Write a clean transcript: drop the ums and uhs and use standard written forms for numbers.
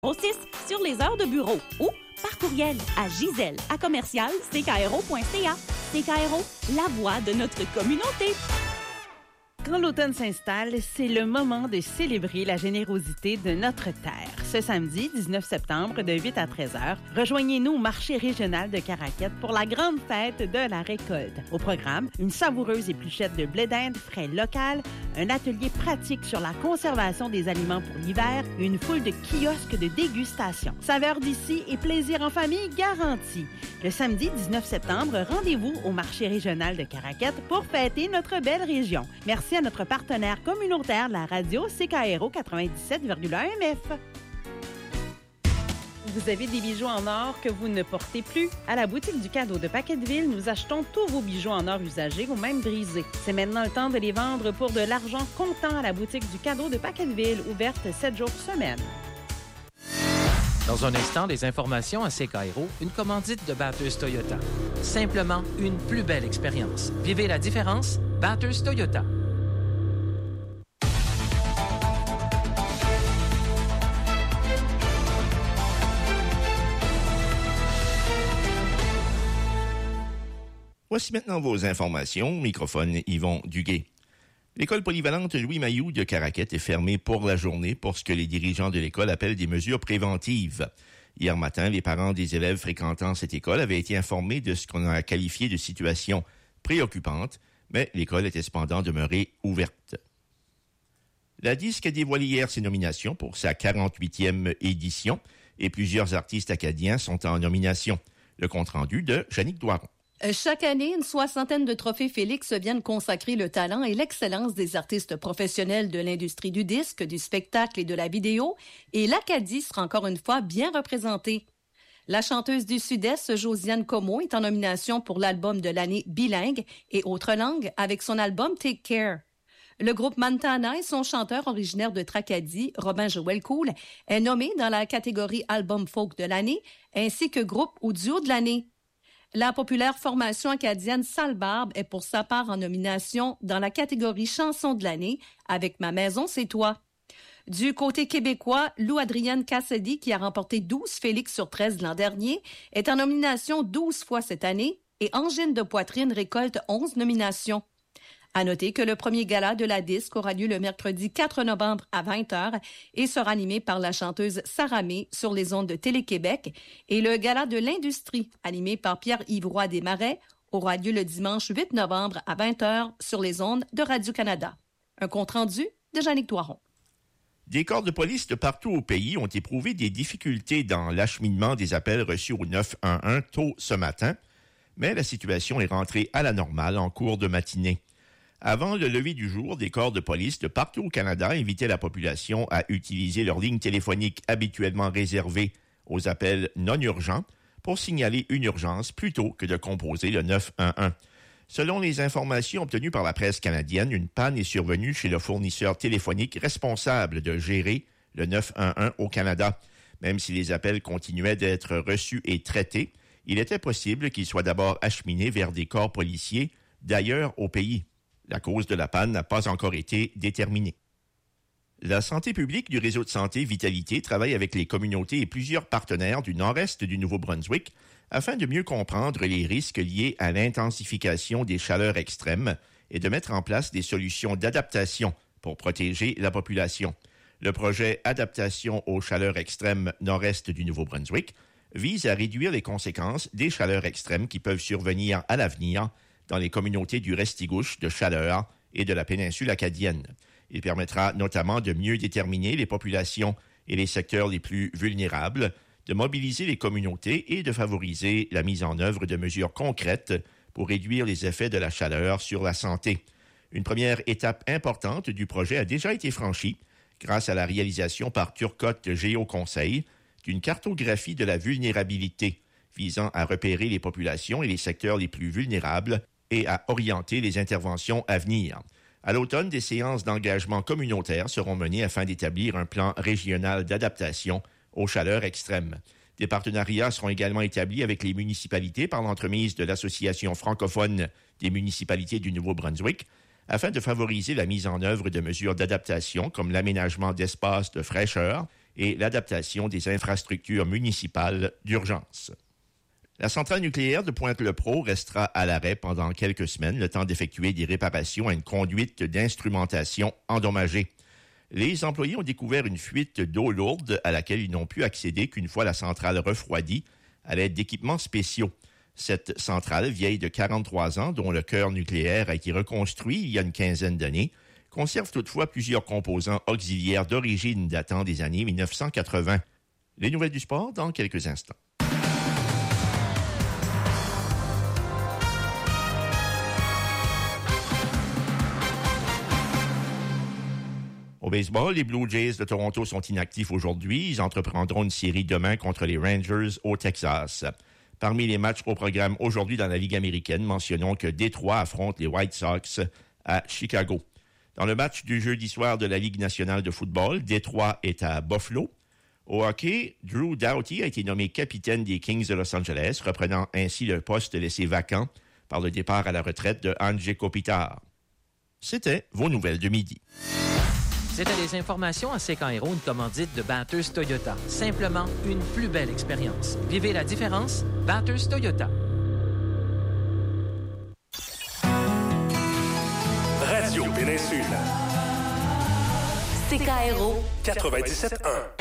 06 sur les heures de bureau ou par courriel à gisèle@commercial-ckro.ca. CKRO, la voix de notre communauté. Quand l'automne s'installe, c'est le moment de célébrer la générosité de notre terre. Ce samedi, 19 septembre, de 8 à 13 heures, rejoignez-nous au marché régional de Caraquette pour la grande fête de la récolte. Au programme, une savoureuse épluchette de blé d'Inde frais local, un atelier pratique sur la conservation des aliments pour l'hiver, une foule de kiosques de dégustation. Saveur d'ici et plaisir en famille garanti. Le samedi 19 septembre, rendez-vous au marché régional de Caraquette pour fêter notre belle région. Merci à notre partenaire communautaire de la radio CKRO 97,1 MF. Vous avez des bijoux en or que vous ne portez plus? À la boutique du cadeau de Paquetteville, nous achetons tous vos bijoux en or usagés ou même brisés. C'est maintenant le temps de les vendre pour de l'argent comptant à la boutique du cadeau de Paquetteville, ouverte 7 jours semaine. Dans un instant, des informations à CKRO, une commandite de batteuse Toyota. Simplement une plus belle expérience. Vivez la différence, batteuse Toyota. Voici maintenant vos informations. Microphone Yvon Duguay. L'école polyvalente Louis Mailloux de Caraquette est fermée pour la journée pour ce que les dirigeants de l'école appellent des mesures préventives. Hier matin, les parents des élèves fréquentant cette école avaient été informés de ce qu'on a qualifié de situation préoccupante, mais l'école était cependant demeurée ouverte. La Disque a dévoilé hier ses nominations pour sa 48e édition et plusieurs artistes acadiens sont en nomination. Le compte-rendu de Jannick Doiron. Chaque année, une soixantaine de trophées Félix viennent consacrer le talent et l'excellence des artistes professionnels de l'industrie du disque, du spectacle et de la vidéo, et l'Acadie sera encore une fois bien représentée. La chanteuse du Sud-Est, Josiane Comeau, est en nomination pour l'album de l'année bilingue et autres langues avec son album Take Care. Le groupe Montana et son chanteur originaire de Tracadie, Robin Joël Cool, est nommé dans la catégorie album folk de l'année, ainsi que groupe ou duo de l'année. La populaire formation acadienne Sale Barbe est pour sa part en nomination dans la catégorie chanson de l'année avec Ma maison, c'est toi. Du côté québécois, Lou-Adrienne Cassidy, qui a remporté 12 Félix sur 13 l'an dernier, est en nomination 12 fois cette année et Angine de poitrine récolte 11 nominations. À noter que le premier gala de la disque aura lieu le mercredi 4 novembre à 20h et sera animé par la chanteuse Sarah May sur les ondes de Télé-Québec et le gala de l'industrie animé par Pierre-Yves Roy Desmarais aura lieu le dimanche 8 novembre à 20h sur les ondes de Radio-Canada. Un compte-rendu de Jannick Doiron. Des corps de police de partout au pays ont éprouvé des difficultés dans l'acheminement des appels reçus au 911 tôt ce matin, mais la situation est rentrée à la normale en cours de matinée. Avant le lever du jour, des corps de police de partout au Canada invitaient la population à utiliser leur ligne téléphonique habituellement réservée aux appels non urgents pour signaler une urgence plutôt que de composer le 911. Selon les informations obtenues par la presse canadienne, une panne est survenue chez le fournisseur téléphonique responsable de gérer le 911 au Canada. Même si les appels continuaient d'être reçus et traités, il était possible qu'ils soient d'abord acheminés vers des corps policiers d'ailleurs au pays. La cause de la panne n'a pas encore été déterminée. La santé publique du réseau de santé Vitalité travaille avec les communautés et plusieurs partenaires du nord-est du Nouveau-Brunswick afin de mieux comprendre les risques liés à l'intensification des chaleurs extrêmes et de mettre en place des solutions d'adaptation pour protéger la population. Le projet Adaptation aux chaleurs extrêmes nord-est du Nouveau-Brunswick vise à réduire les conséquences des chaleurs extrêmes qui peuvent survenir à l'avenir dans les communautés du Restigouche, de Chaleur et de la péninsule acadienne. Il permettra notamment de mieux déterminer les populations et les secteurs les plus vulnérables, de mobiliser les communautés et de favoriser la mise en œuvre de mesures concrètes pour réduire les effets de la chaleur sur la santé. Une première étape importante du projet a déjà été franchie grâce à la réalisation par Turcotte Géoconseil d'une cartographie de la vulnérabilité visant à repérer les populations et les secteurs les plus vulnérables et à orienter les interventions à venir. À l'automne, des séances d'engagement communautaire seront menées afin d'établir un plan régional d'adaptation aux chaleurs extrêmes. Des partenariats seront également établis avec les municipalités par l'entremise de l'Association francophone des municipalités du Nouveau-Brunswick afin de favoriser la mise en œuvre de mesures d'adaptation comme l'aménagement d'espaces de fraîcheur et l'adaptation des infrastructures municipales d'urgence. La centrale nucléaire de Pointe-le-Pro restera à l'arrêt pendant quelques semaines, le temps d'effectuer des réparations à une conduite d'instrumentation endommagée. Les employés ont découvert une fuite d'eau lourde à laquelle ils n'ont pu accéder qu'une fois la centrale refroidie à l'aide d'équipements spéciaux. Cette centrale, vieille de 43 ans, dont le cœur nucléaire a été reconstruit il y a une quinzaine d'années, conserve toutefois plusieurs composants auxiliaires d'origine datant des années 1980. Les nouvelles du sport dans quelques instants. Au baseball, les Blue Jays de Toronto sont inactifs aujourd'hui. Ils entreprendront une série demain contre les Rangers au Texas. Parmi les matchs au programme aujourd'hui dans la Ligue américaine, mentionnons que Détroit affronte les White Sox à Chicago. Dans le match du jeudi soir de la Ligue nationale de football, Détroit est à Buffalo. Au hockey, Drew Doughty a été nommé capitaine des Kings de Los Angeles, reprenant ainsi le poste laissé vacant par le départ à la retraite de Anze Kopitar. C'était vos nouvelles de midi. C'était des informations à Sécan-Hérault, une commandite de Bathurst Toyota. Simplement une plus belle expérience. Vivez la différence, Bathurst Toyota. Radio Péninsule. Sécan-Hérault 97.1.